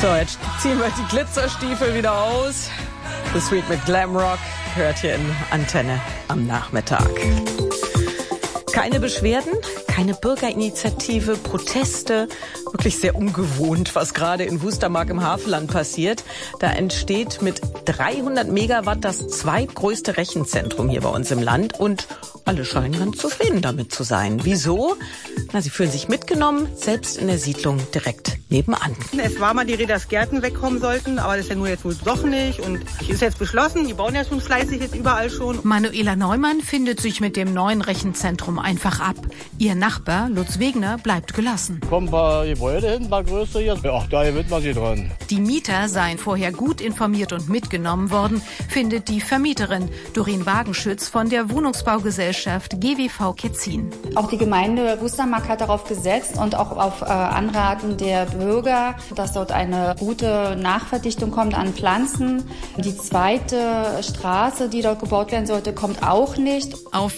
So, jetzt ziehen wir die Glitzerstiefel wieder aus. The Sweet mit Glamrock hört hier in Antenne am Nachmittag. Keine Beschwerden, keine Bürgerinitiative, Proteste. Wirklich sehr ungewohnt, was gerade in Wustermark im Havelland passiert. Da entsteht mit 300 Megawatt das zweitgrößte Rechenzentrum hier bei uns im Land. Und alle scheinen ganz zufrieden damit zu sein. Wieso? Na, sie fühlen sich mitgenommen, selbst in der Siedlung direkt nebenan. Es war mal die Rede, dass Gärten wegkommen sollten, aber das ist ja nur jetzt wohl doch nicht. Und ist jetzt beschlossen, die bauen ja schon fleißig jetzt überall schon. Manuela Neumann findet sich mit dem neuen Rechenzentrum einfach ab. Ihr Nachbar, Lutz Wegner, bleibt gelassen. Kommen ein paar Gebäude hin, ein paar größere hier. Ach, da gewinnt man sich dran. Die Mieter seien vorher gut informiert und mitgenommen worden, findet die Vermieterin Doreen Wagenschütz von der Wohnungsbaugesellschaft GWV Ketzin. Auch die Gemeinde Wustermark hat darauf gesetzt und auch auf Anraten der Bürger, dass dort eine gute Nachverdichtung kommt an Pflanzen. Die zweite Straße, die dort gebaut werden sollte, kommt auch nicht. Auf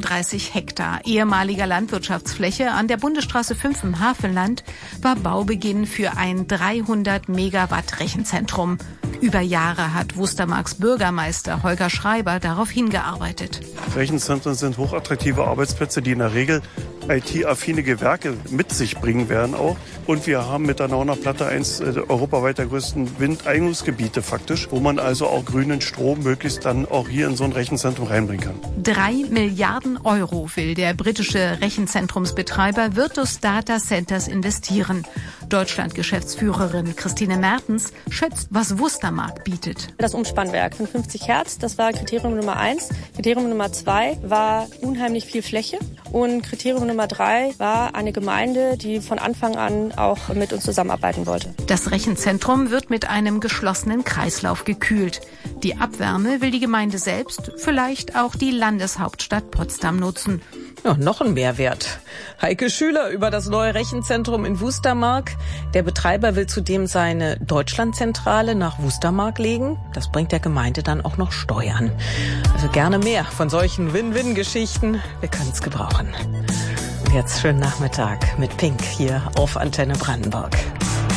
35 Hektar ehemaliger Landwirtschaftsfläche an der Bundesstraße 5 im Havelland war Baubeginn für ein 300 Megawatt Rechenzentrum. Über Jahre hat Wustermarks Bürgermeister Holger Schreiber darauf hingearbeitet. Rechenzentren sind hochattraktive Arbeitsplätze, die in der Regel IT-affine Gewerke mit sich bringen werden auch. Und wir haben mit der Nauner Platte eins europaweit der größten Windeinigungsgebiete faktisch, wo man also auch grünen Strom möglichst dann auch hier in so ein Rechenzentrum reinbringen kann. 3 Milliarden Euro will der britische Rechenzentrumsbetreiber Virtus Data Centers investieren. Deutschland-Geschäftsführerin Christine Mertens schätzt, was Wustermark bietet. Das Umspannwerk von 50 Hertz, das war Kriterium Nummer 1. Kriterium Nummer 2 war unheimlich viel Fläche. Und Kriterium Nummer 3 war eine Gemeinde, die von Anfang an auch mit uns zusammenarbeiten wollte. Das Rechenzentrum wird mit einem geschlossenen Kreislauf gekühlt. Die Abwärme will die Gemeinde selbst, vielleicht auch die Landeshauptstadt Potsdam nutzen. Ja, noch ein Mehrwert. Heike Schüler über das neue Rechenzentrum in Wustermark. Der Betreiber will zudem seine Deutschlandzentrale nach Wustermark legen. Das bringt der Gemeinde dann auch noch Steuern. Also gerne mehr von solchen Win-Win-Geschichten. Wir können es gebrauchen. Und jetzt schönen Nachmittag mit Pink hier auf Antenne Brandenburg.